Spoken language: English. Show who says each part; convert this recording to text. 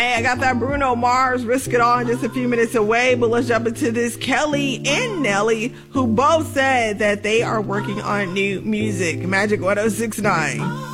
Speaker 1: Hey, I got that Bruno Mars Risk It All in just a few minutes away, but let's jump into this. Kelly and Nelly, who both said that they are working on new music. Magic 106.9.